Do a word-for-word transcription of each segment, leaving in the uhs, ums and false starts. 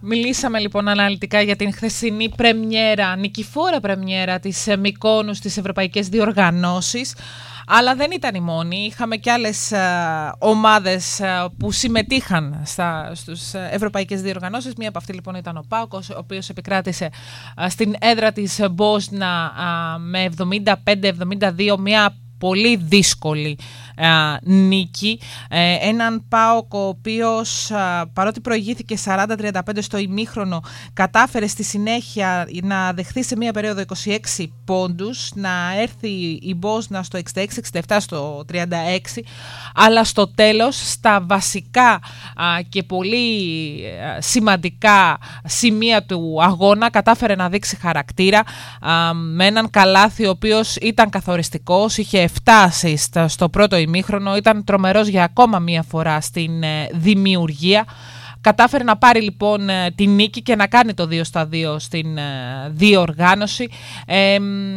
Μιλήσαμε λοιπόν αναλυτικά για την χθεσινή πρεμιέρα, νικηφόρα πρεμιέρα της Μυκόνου στις ευρωπαϊκές διοργανώσεις. Αλλά δεν ήταν η μόνη. Είχαμε και άλλες ε, ομάδες ε, που συμμετείχαν στα, στους ευρωπαϊκές διοργανώσεις. Μία από αυτή λοιπόν ήταν ο ΠΑΟΚ, ο οποίος επικράτησε ε, στην έδρα της Μπόσνα ε, με εβδομήντα πέντε εβδομήντα δύο, μια πολύ δύσκολη Uh, νίκη, uh, έναν ΠΑΟΚ ο οποίος uh, παρότι προηγήθηκε σαράντα τριάντα πέντε στο ημίχρονο, κατάφερε στη συνέχεια να δεχθεί σε μία περίοδο είκοσι έξι πόντους, να έρθει η Μπόσνα στο εξήντα έξι εξήντα επτά στο τριάντα έξι, αλλά στο τέλος στα βασικά uh, και πολύ uh, σημαντικά σημεία του αγώνα κατάφερε να δείξει χαρακτήρα uh, με έναν καλάθι ο οποίος ήταν καθοριστικός, είχε επτά assist στο πρώτο ημίχρονο, ήταν τρομερός για ακόμα μία φορά στην ε, δημιουργία. Κατάφερε να πάρει λοιπόν ε, τη νίκη και να κάνει το δύο στα δύο στην ε, διοργάνωση. Ε,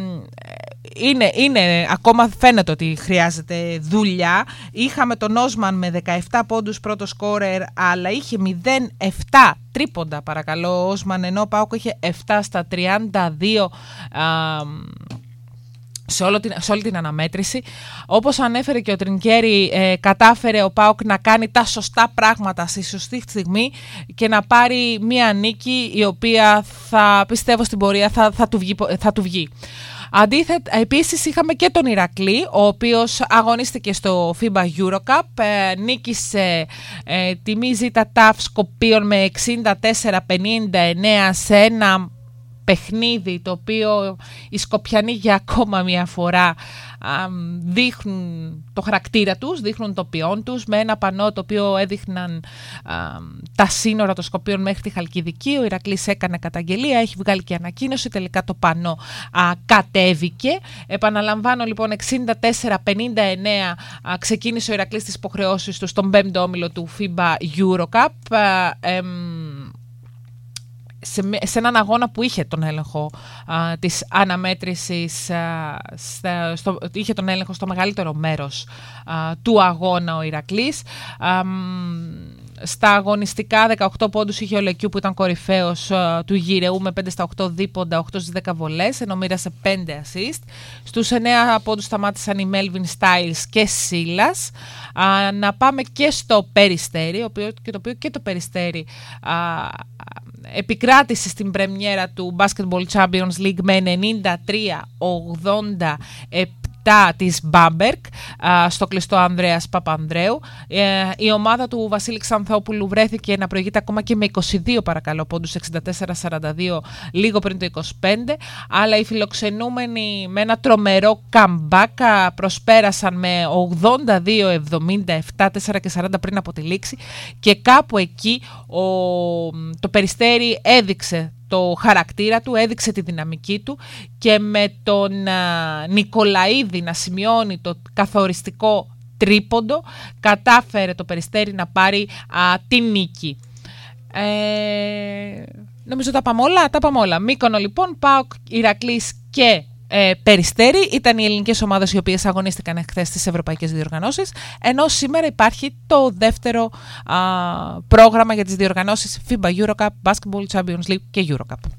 είναι, είναι, ακόμα φαίνεται ότι χρειάζεται δουλειά. Είχαμε τον Όσμαν με δεκαεπτά πόντους πρώτο σκόρερ, αλλά είχε μηδέν επτά τρίποντα παρακαλώ ο Όσμαν, ενώ ο ΠΑΟΚ είχε επτά στα τριάντα δύο α, Σε, όλο την, σε όλη την αναμέτρηση. Όπως ανέφερε και ο Τρινκέρι, ε, κατάφερε ο ΠΑΟΚ να κάνει τα σωστά πράγματα στη σωστή στιγμή και να πάρει μία νίκη η οποία θα πιστεύω στην πορεία θα, θα, του, βγει, θα του βγει. Αντίθετα, επίσης είχαμε και τον Ηρακλή, ο οποίος αγωνίστηκε στο φίμπα EuroCup, ε, νίκησε ε, τη Μίζητα Ταφ Σκοπίων με εξήντα τέσσερα πενήντα εννέα σε ένα παιχνίδι το οποίο οι Σκοπιανοί για ακόμα μια φορά α, δείχνουν το χαρακτήρα τους, δείχνουν το ποιόν τους, με ένα πανό το οποίο έδειχναν α, τα σύνορα των Σκοπίων μέχρι τη Χαλκιδική. Ο Ηρακλής έκανε καταγγελία, έχει βγάλει και ανακοίνωση, τελικά το πανό α, κατέβηκε. Επαναλαμβάνω λοιπόν, εξήντα τέσσερα πενήντα εννέα α, ξεκίνησε ο Ηρακλής τις υποχρεώσεις του στον πέμπτο όμιλο του φίμπα EuroCup. Α, εμ, Σε, σε έναν αγώνα που είχε τον έλεγχο α, της αναμέτρησης, α, στα, στο, είχε τον έλεγχο στο μεγαλύτερο μέρος α, του αγώνα ο Ηρακλής. Α, στα αγωνιστικά δεκαοκτώ πόντους είχε ο Λεκιού που ήταν κορυφαίος α, του γυρεού με πέντε στα οκτώ δίποντα, οκτώ στις δέκα βολές, ενώ μοίρασε πέντε assist. Στους εννέα πόντους σταμάτησαν οι Melvin Styles και Σίλας. Α, να πάμε και στο Περιστέρι, οποίο, και το οποίο και το Περιστέρι α, επικράτησε στην πρεμιέρα του Basketball Champions League με ενενήντα τρία ογδόντα επτά της Μπάμπερκ στο κλειστό Ανδρέας Παπανδρέου. Ε, η ομάδα του Βασίλη Ξανθόπουλου βρέθηκε να προηγείται ακόμα και με είκοσι δύο παρακαλώ πόντους, εξήντα τέσσερα σαράντα δύο λίγο πριν το είκοσι πέντε, αλλά οι φιλοξενούμενοι με ένα τρομερό comeback προσπέρασαν με ογδόντα δύο εβδομήντα επτά, τέσσερα και σαράντα πριν από τη λήξη, και κάπου εκεί ο, το Περιστέρι έδειξε το χαρακτήρα του, έδειξε τη δυναμική του, και με τον α, Νικολαίδη να σημειώνει το καθοριστικό τρίποντο κατάφερε το Περιστέρι να πάρει α, τη νίκη. Ε, νομίζω τα πάμε όλα, τα πάμε όλα. Μύκονο λοιπόν, ΠΑΟΚ, Ηρακλής και ε, Περιστέρι ήταν οι ελληνικές ομάδες οι οποίες αγωνίστηκαν χθες στις ευρωπαϊκές διοργανώσεις, ενώ σήμερα υπάρχει το δεύτερο α, πρόγραμμα για τις διοργανώσεις φίμπα EuroCup, Basketball Champions League και EuroCup.